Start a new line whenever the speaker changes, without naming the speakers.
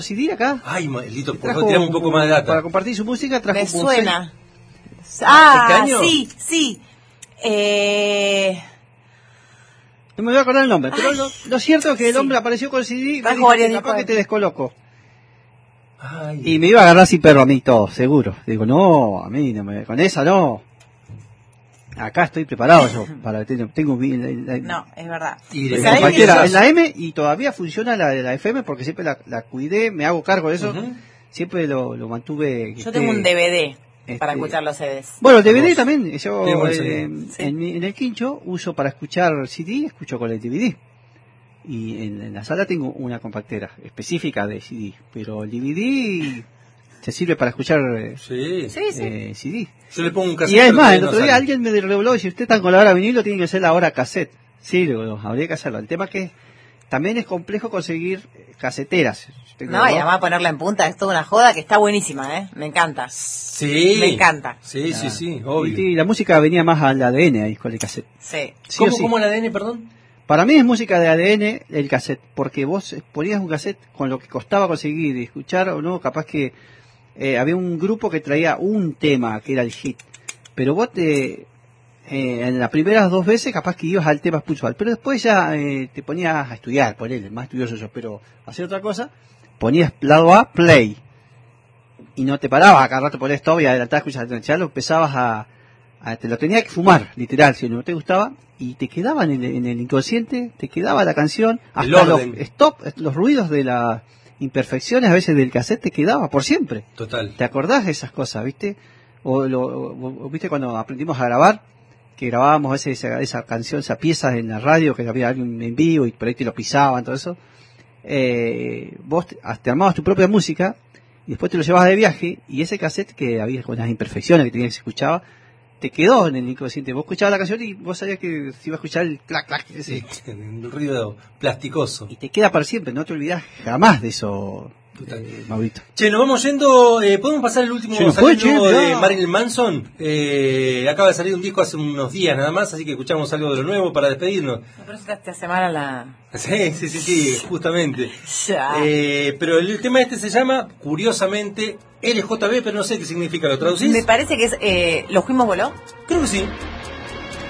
CD acá.
Ay, maldito, por favor, tirame un poco más de data.
Para compartir su música trajo
Me
un
suena.
¿Este
Ah,
año?
sí.
No me voy a acordar el nombre, pero lo cierto es que el hombre apareció con CD y me
Trajo varios
dijo, capaz que
discos.
te descoloco.
Ay.
Y me iba a agarrar sin perro a mí todo, seguro. Digo, no, a mí no con esa no. Acá estoy preparado yo para tengo
No, es verdad.
Y
Pues
de
ahí-
cualquiera, en la M y todavía funciona la FM porque siempre la cuidé, me hago cargo de eso.
Ujú.
Siempre lo mantuve.
Yo tengo un DVD para
este,
escuchar los CDs.
Bueno, el DVD
Vos.
también, yo
Tengo el CD.
Sí.
en el quincho uso para escuchar CD, escucho con el DVD. Y en la sala tengo una compactera específica de CD, pero el DVD se sirve para escuchar
Sí.
CD.
Yo le pongo un
Y
cassette.
además,
pero
el
no
otro día
sale.
alguien me reveló, si usted está con la hora vinilo, tiene que ser la hora cassette. Sí, habría que hacerlo. El tema es que también es complejo conseguir caseteras. Yo tengo
No,
dos.
y además ponerla en punta es toda una joda que está buenísima, ¿eh? Me encanta.
Sí.
Me encanta.
Sí, obvio.
Y la música venía más al ADN ahí con el cassette.
Sí.
Sí o sí.
¿Cómo el ADN, perdón?
Para mí es música de ADN el cassette, porque vos ponías un cassette con lo que costaba conseguir y escuchar o no, capaz que había un grupo que traía un tema que era el hit, pero vos en las primeras 2 veces capaz que ibas al tema puntual, pero después ya te ponías a estudiar, ponele, más estudioso yo, pero hacer otra cosa, ponías lado A, play, y no te parabas, cada rato ponías stop y adelantabas, escuchar, ya lo empezabas te lo tenía que fumar, literal, si no te gustaba, y te quedaba en el inconsciente, te quedaba la canción,
El
hasta los
orden.
los ruidos de las imperfecciones a veces del cassette te quedaba por siempre.
Total.
¿Te acordás de esas cosas, viste? O viste cuando aprendimos a grabar, que grabábamos a veces esa canción, esa pieza en la radio, que había alguien en vivo y por ahí te lo pisaban, todo eso. Vos te armabas tu propia música y después te lo llevabas de viaje y ese cassette que había con las imperfecciones que tenías que se escuchaba, te quedó en el inconsciente. Vos escuchabas la canción y vos sabías que se iba a escuchar el clac, clac, ese.
Sí, un ruido plasticoso.
Y te queda para siempre, no te olvidás jamás de eso,
Total.
Maurito.
Che, nos vamos yendo. ¿Podemos pasar el último
Se nos
saludo
fue, che,
de
mirá.
Marilyn Manson? Acaba de salir un disco hace unos días nada más, así que escuchamos algo de lo nuevo para despedirnos.
Pero esta semana la...
Sí, justamente.
Ya.
Pero el tema este se llama, curiosamente, LJB, pero no sé qué significa. ¿Lo traducís?
Me parece que es... ¿Los fuimos voló?
Creo que sí.